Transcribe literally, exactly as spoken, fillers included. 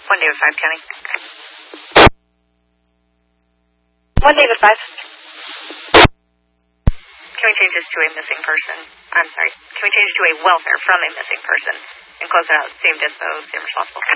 One David five, County. One David five. Can we change this to a missing person? I'm sorry. Can we change it to a welfare from a missing person and close it out? Same dispo, same responsible.